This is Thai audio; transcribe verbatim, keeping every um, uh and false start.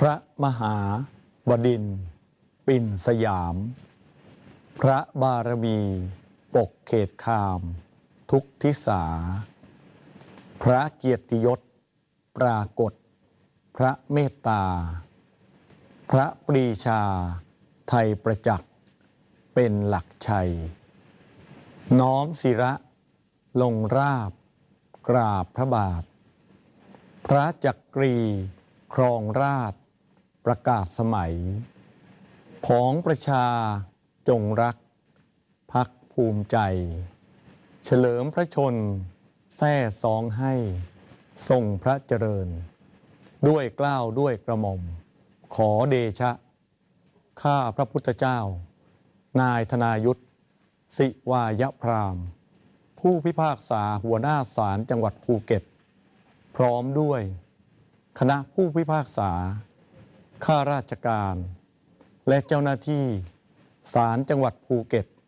ระมหาบดินทร์ปิ่นสยาม พระบารมีปกเขตคาม ทุกทิสา พระเกียรติยศปรากฏ พระเมตตา พระปรีชาไทยประจักษ์เป็นหลักชัย น้อมศิระลงราบกราบพระบาท พระจักรีครองราชประกาศสมัย ของประชาจงรักภักภูมิใจ เฉลิมพระชนแท้สองให้ทรงพระเจริญ ด้วยเกล้าด้วยกระหม่อมขอเดชะ ข้าพระพุทธเจ้า นายธนายุทธศิวายพรามผู้พิพากษาหัวหน้าศาลจังหวัดภูเก็ต พร้อมด้วยคณะผู้พิพากษาข้าราชการและเจ้าหน้าที่ศาลจังหวัดภูเก็ต